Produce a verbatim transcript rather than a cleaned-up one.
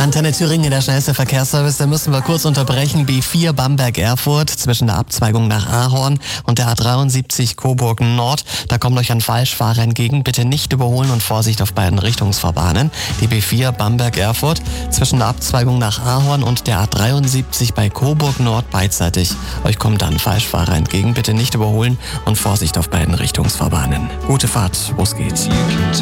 Antenne Thüringen, der schnellste Verkehrsservice. Da müssen wir kurz unterbrechen. B vier Bamberg-Erfurt zwischen der Abzweigung nach Ahorn und der A dreiundsiebzig Coburg Nord. Da kommt euch ein Falschfahrer entgegen. Bitte nicht überholen und Vorsicht auf beiden Richtungsfahrbahnen. Die B vier Bamberg-Erfurt zwischen der Abzweigung nach Ahorn und der A dreiundsiebzig bei Coburg Nord beidseitig. Euch kommt dann Falschfahrer entgegen. Bitte nicht überholen und Vorsicht auf beiden Richtungsfahrbahnen. Gute Fahrt, los geht's.